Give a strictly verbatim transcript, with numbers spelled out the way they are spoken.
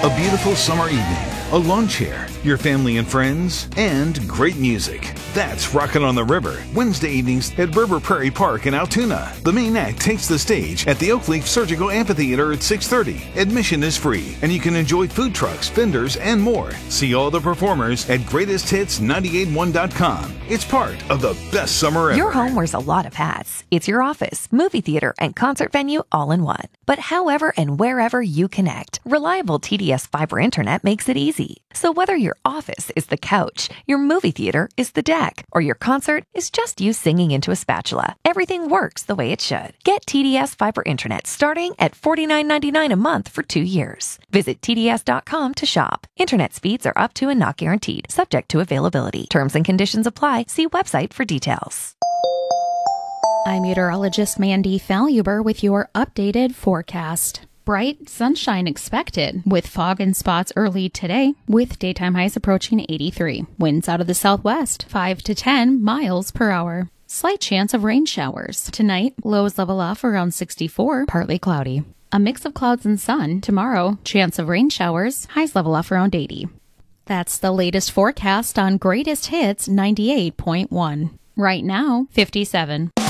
A beautiful summer evening, a lawn chair, your family and friends, and great music. That's Rockin' on the River, Wednesday evenings at River Prairie Park in Altoona. The main act takes the stage at the Oakleaf Surgical Amphitheater at six thirty. Admission is free, and you can enjoy food trucks, vendors, and more. See all the performers at greatest hits nine eight one dot com. It's part of the best summer ever. Your home wears a lot of hats. It's your office, movie theater, and concert venue all in one. But however and wherever you connect, reliable T D S fiber internet makes it easy. So whether your office is the couch, your movie theater is the deck, or your concert is just you singing into a spatula, everything works the way it should. Get T D S fiber internet starting at forty-nine ninety-nine a month for two years. Visit T D S dot com to shop. Internet speeds are up to and not guaranteed, subject to availability. Terms and conditions apply. See website for details. I'm meteorologist Mandy Faluber with your updated forecast. Bright sunshine expected, with fog and spots early today, with daytime highs approaching eighty-three. Winds out of the southwest, five to ten miles per hour. Slight chance of rain showers. Tonight, lows level off around sixty-four, partly cloudy. A mix of clouds and sun. Tomorrow, chance of rain showers, highs level off around eighty. That's the latest forecast on Greatest Hits ninety-eight point one. Right now, fifty-seven.